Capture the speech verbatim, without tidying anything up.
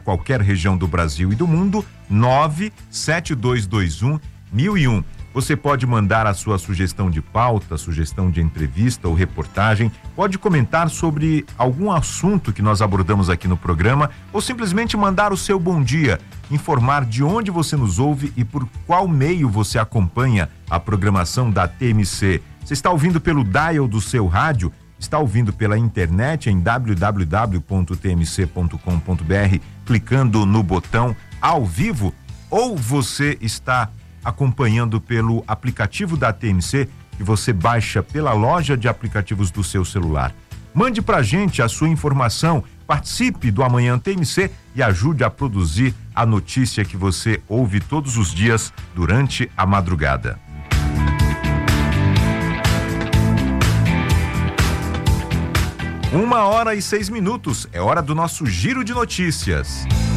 qualquer região do Brasil e do mundo, nove sete dois dois um mil e um. Você pode mandar a sua sugestão de pauta, sugestão de entrevista ou reportagem, pode comentar sobre algum assunto que nós abordamos aqui no programa ou simplesmente mandar o seu bom dia, informar de onde você nos ouve e por qual meio você acompanha a programação da T M C. Você está ouvindo pelo dial do seu rádio? Está ouvindo pela internet em w w w ponto t m c ponto com ponto b r, clicando no botão ao vivo? Ou você está acompanhando pelo aplicativo da T M C que você baixa pela loja de aplicativos do seu celular? Mande pra gente a sua informação, participe do Amanhã T M C e ajude a produzir a notícia que você ouve todos os dias durante a madrugada. Uma hora e seis minutos, é hora do nosso giro de notícias.